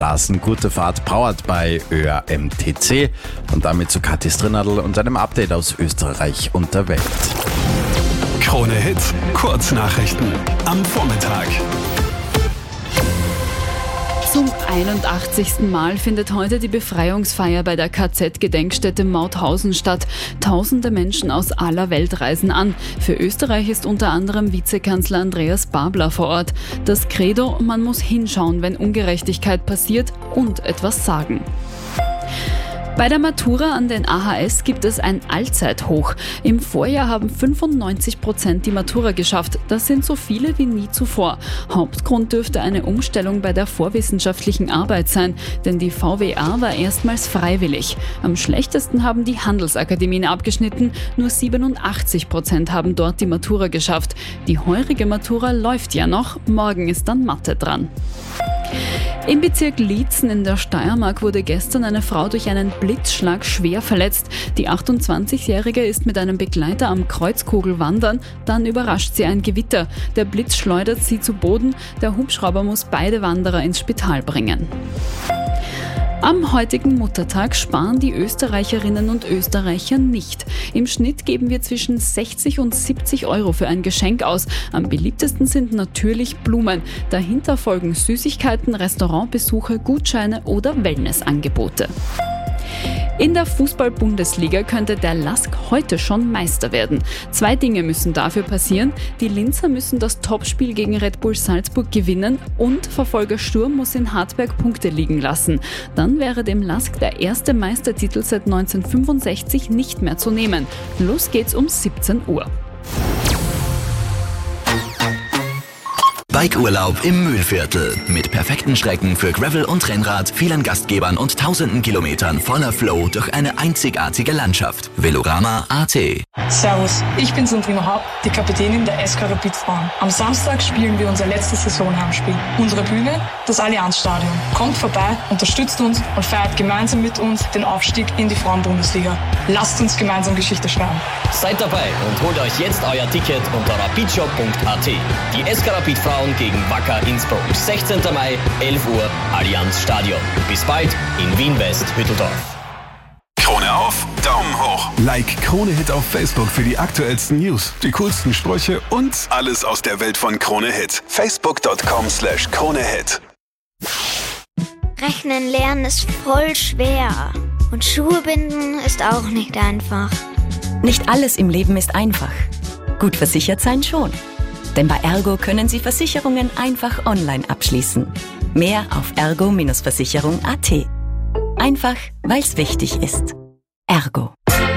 Lassen, gute Fahrt, powered bei ÖAMTC. Und damit zu Kathi Strinnadl und einem Update aus Österreich und der Welt. Krone Hit, Kurznachrichten am Vormittag. Zum 81. Mal findet heute die Befreiungsfeier bei der KZ-Gedenkstätte Mauthausen statt. Tausende Menschen aus aller Welt reisen an. Für Österreich ist unter anderem Vizekanzler Andreas Babler vor Ort. Das Credo: Man muss hinschauen, wenn Ungerechtigkeit passiert, und etwas sagen. Bei der Matura an den AHS gibt es ein Allzeithoch. Im Vorjahr haben 95% die Matura geschafft. Das sind so viele wie nie zuvor. Hauptgrund dürfte eine Umstellung bei der vorwissenschaftlichen Arbeit sein, denn die VWA war erstmals freiwillig. Am schlechtesten haben die Handelsakademien abgeschnitten. Nur 87% haben dort die Matura geschafft. Die heurige Matura läuft ja noch. Morgen ist dann Mathe dran. Im Bezirk Liezen in der Steiermark wurde gestern eine Frau durch einen Blitzschlag schwer verletzt. Die 28-Jährige ist mit einem Begleiter am Kreuzkogel wandern, dann überrascht sie ein Gewitter. Der Blitz schleudert sie zu Boden, der Hubschrauber muss beide Wanderer ins Spital bringen. Am heutigen Muttertag sparen die Österreicherinnen und Österreicher nicht. Im Schnitt geben wir zwischen 60 und 70 Euro für ein Geschenk aus. Am beliebtesten sind natürlich Blumen. Dahinter folgen Süßigkeiten, Restaurantbesuche, Gutscheine oder Wellnessangebote. In der Fußball-Bundesliga könnte der LASK heute schon Meister werden. 2 Dinge müssen dafür passieren. Die Linzer müssen das Topspiel gegen Red Bull Salzburg gewinnen und Verfolger Sturm muss in Hartberg Punkte liegen lassen. Dann wäre dem LASK der erste Meistertitel seit 1965 nicht mehr zu nehmen. Los geht's um 17 Uhr. Bikeurlaub im Mühlviertel. Mit perfekten Strecken für Gravel und Rennrad, vielen Gastgebern und tausenden Kilometern voller Flow durch eine einzigartige Landschaft. Velorama.at. Servus, ich bin Sandrina Haupt, die Kapitänin der SK Rapid Frauen. Am Samstag spielen wir unser letztes Saisonheimspiel. Unsere Bühne, das Allianzstadion. Kommt vorbei, unterstützt uns und feiert gemeinsam mit uns den Aufstieg in die Frauenbundesliga. Lasst uns gemeinsam Geschichte schreiben. Seid dabei und holt euch jetzt euer Ticket unter rapidshop.at. Die SK Rapid Frauen gegen Wacker Innsbruck. 16. Mai, 11 Uhr, Allianz Stadion. Bis bald in Wien West, Hütteldorf. Krone auf, Daumen hoch. Like Krone Hit auf Facebook für die aktuellsten News, die coolsten Sprüche und alles aus der Welt von Krone Hit. Facebook.com/KroneHit. Rechnen lernen ist voll schwer. Und Schuhe binden ist auch nicht einfach. Nicht alles im Leben ist einfach. Gut versichert sein schon. Denn bei Ergo können Sie Versicherungen einfach online abschließen. Mehr auf ergo-versicherung.at. Einfach, weil's wichtig ist. Ergo.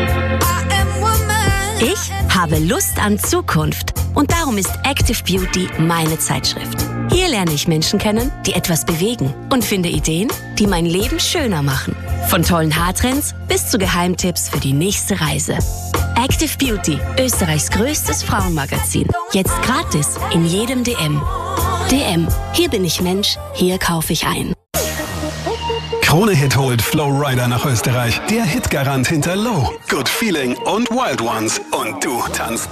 Ich habe Lust an Zukunft. Und darum ist Active Beauty meine Zeitschrift. Hier lerne ich Menschen kennen, die etwas bewegen. Und finde Ideen, die mein Leben schöner machen. Von tollen Haartrends bis zu Geheimtipps für die nächste Reise. Active Beauty, Österreichs größtes Frauenmagazin. Jetzt gratis in jedem DM. DM, hier bin ich Mensch, hier kaufe ich ein. Krone Hit holt Flowrider nach Österreich. Der Hitgarant hinter Low, Good Feeling und Wild Ones. Und du tanzt